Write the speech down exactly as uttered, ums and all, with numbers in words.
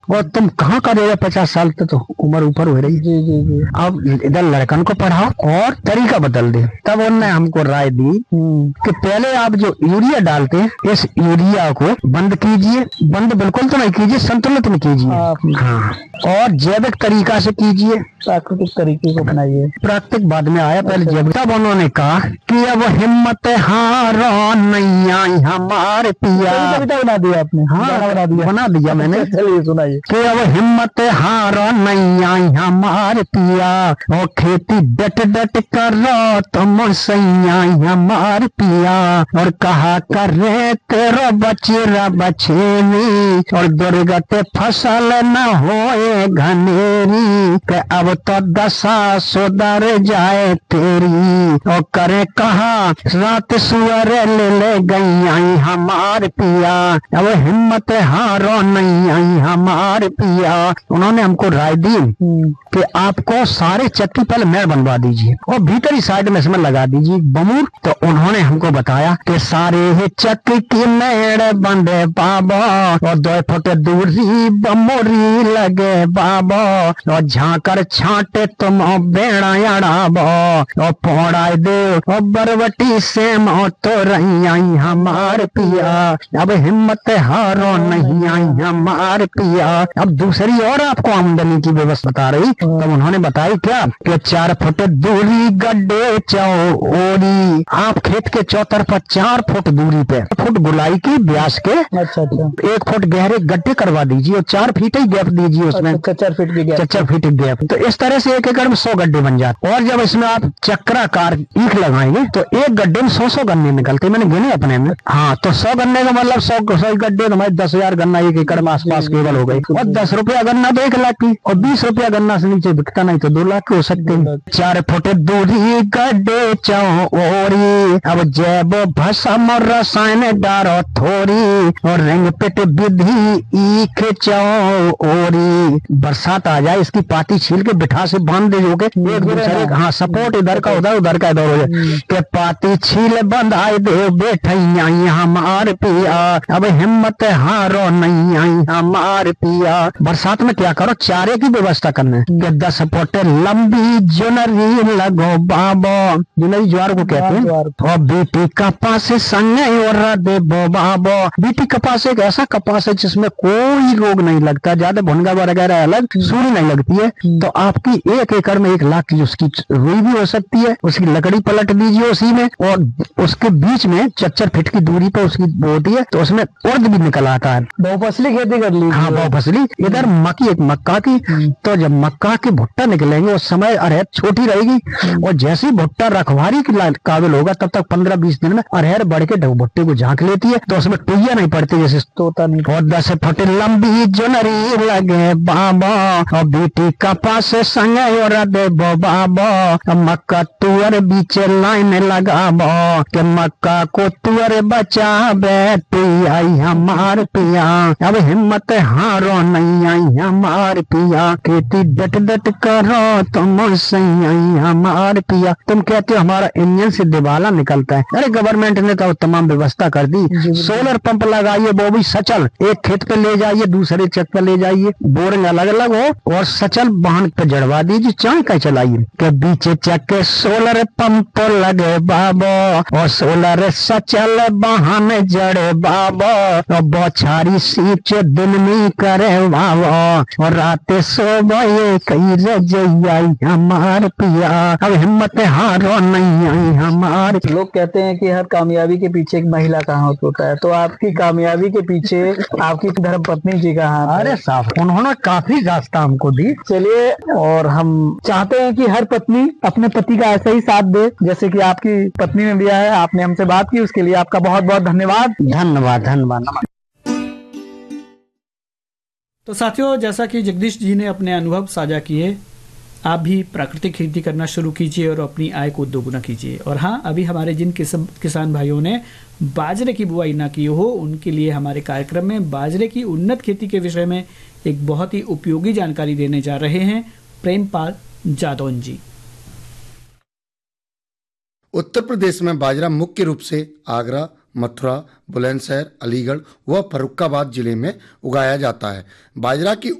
और तुम कहाँ का रहे पचास साल तक तो उम्र ऊपर हो रही है। जी जी जी। अब इधर लड़कन को पढ़ाओ और तरीका बदल दे। तब उन्होंने हमको राय दी कि पहले आप जो यूरिया डालते हैं इस यूरिया को बंद कीजिए, बंद बिल्कुल तो नहीं कीजिए, संतुलित में कीजिए। हाँ, और जैविक तरीका से कीजिए, प्राकृतिक तरीके को बनाइए। प्राकृतिक बाद में आया, पहले जैविक। तब उन्होंने कहा कि अब हिम्मत हारो नहीं आई हमारे पिया। कविता बना दिया आपने? हाँ बना दिया, बना दिया मैंने। चलिए सुनाइए। कि अब हिम्मत हारो नहीं आई हमारे पिया, और खेती डट डट करो तुम सैया हमारे पिया, और कहा करे तेरो बचेरा बछेरी, और दुर्गत फसल न होए घनेरी, के अब तो दशा सुधर जाए तेरी, और करे कहा रात सुअर ले ले गई आई हमारे पिया, अब हिम्मत हारो नहीं आई हमारे पिया। उन्होंने हमको राय दी कि आपको सारे चक्की पहले मेड़ बनवा दीजिए और भीतरी साइड में इसमें लगा दीजिए बमूर। तो उन्होंने हमको बताया कि सारे चक्की की मेड़ बंदे बाबा, और दो फुट दूरी बमोरी लगे बाबा, और झाकर छाटे तुम बेड़ा अड़ाबो, और पौड़ाई दे और बरवटी से मो तो रही आई हमारे पिया, अब हिम्मत हारो नहीं आई हमारे पिया। अब दूसरी और आपको आमदनी की व्यवस्था बता रही। तब उन्होंने बताई क्या कि चार फुट दूरी गड्ढे चौड़ी, आप खेत के चौतरफा चार फुट दूरी पे फुट गुलाई की ब्यास के, अच्छा अच्छा, एक फुट गहरे गड्ढे करवा दीजिए और चार फीट ही गैप दीजिए उसमें। अच्छा, चार फीट की गैप, चार फीट गैप। तो इस तरह से एक एकड़ में सौ गड्ढे बन जाते। और जब इसमें आप चक्राकार ईख लगाएंगे तो एक गड्ढे में सौ सौ गन्ने निकलते, मैंने गिने अपने में। हाँ, तो सौ गन्ने का मतलब सौ सौ गड्ढे तो हमारे दस हजार गन्ना एक एकड़ में आसपास केवल हो गई। और दस रुपया गन्ना तो एक लाख की, और बीस रुपया गन्ना से नीचे बिकता नहीं तो दो लाख की हो सकते हैं। चार फुट दूरी गड्ढे चौड़ी, अब जैव भस्म रसायन डारो थोड़ी, और रिंग पिट विधि ईख चौड़ी। बरसात आ जाए इसकी पाती छील के बिठा से बांध दे जोगे एक दूसरे, हाँ सपोर्ट इधर का उधर उधर का इधर हो जाए, के पाती छील बंधाई दे बैठैया हमारे पिया, अब हिम्मत हारो नहीं आई हमारे पिया। बरसात में क्या करो, चारे की व्यवस्था करना कि दस फुट लंबी जुनरी लगो बाबो, जुनरी ज्वार को कहते हैं, और बीटी कपास संगे और दे बो बाबो। बीटी कपास एक ऐसा कपास है जिसमें कोई रोग नहीं लगता, ज्यादा भुनगा वगैरह अलग सूरी नहीं लगती है। तो आपकी एक एकड़ में एक लाख की उसकी रुई भी हो सकती है। उसकी लकड़ी पलट दीजिए उसी में, और उसके बीच में चच्चर फीट की दूरी पर उसकी होती है, तो उसमें उर्द भी निकल आता है। बहुफसली खेती कर ली। हाँ बहुफसली। इधर मक्की एक मक्का की, तो जब मक्का के भुट्टा निकलेंगे उस समय अरहर छोटी रहेगी, और जैसे ही भुट्टा रखवारी के काबिल होगा तब तक पंद्रह बीस दिन में अरहर बढ़ के भुट्टे को झांक लेती है, तो उसमें टुइया नहीं पड़ती जैसे तोता नहीं। और दस फुट लंबी जुनरी लगे बाबा, और बेटी कपास संगे और दे बो बाबा, मक्का तुअर बीच लाइन लगाबो, के मक्का को तुअर बचा बेटी आई हमार पिया, अब हिम्मत हारो नहीं आई हमार पिया, खेती डट डट करो तुम सही आई हमार पिया। तुम कहते हो हमारा इंजन से दिवाला निकलता है, अरे गवर्नमेंट ने तो तमाम व्यवस्था कर दी। सोलर पंप लगाइए, वो भी सचल, एक खेत पे ले जाइए दूसरे चक पे ले जाइए, बोरिंग अलग अलग हो, और सचल वाहन पे जड़वा दीजिए, चाहे का चलाइए। के बीच चक सोलर पंप लगे बाबो, और सोलर सचल वाहन जड़े बाबो, और बौछारी सींच दिन में करे बाबो, और रात सोबे कई रजैया हमार पिया, अब हिम्मत हारो नहीं आई हमार। लोग कहते हैं कि हर कामयाबी के पीछे एक महिला का हाथ होता है, तो आपकी कामयाबी के पीछे आपकी धर्मपत्नी जी का हाथ। अरे साहब, उन्होंने काफी रास्ता हमको दी। चलिए, और हम चाहते हैं कि हर पत्नी अपने पति का ऐसा ही साथ दे जैसे कि आपकी पत्नी ने दिया है। आपने हमसे बात की, उसके लिए आपका बहुत बहुत धन्यवाद। धन्यवाद धन्यवाद। तो साथियों, जैसा कि जगदीश जी ने अपने अनुभव साझा किए, आप भी प्राकृतिक खेती करना शुरू कीजिए और अपनी आय को दोगुना कीजिए। और हाँ, अभी हमारे जिन किसान किसान भाइयों ने बाजरे की बुआई ना की हो, उनके लिए हमारे कार्यक्रम में बाजरे की उन्नत खेती के विषय में एक बहुत ही उपयोगी जानकारी देने जा रहे हैं प्रेमपाल जादौन जी। उत्तर प्रदेश में बाजरा मुख्य रूप से आगरा, मथुरा, बुलंदशहर, अलीगढ़ व फर्रुखाबाद जिले में उगाया जाता है। बाजरा की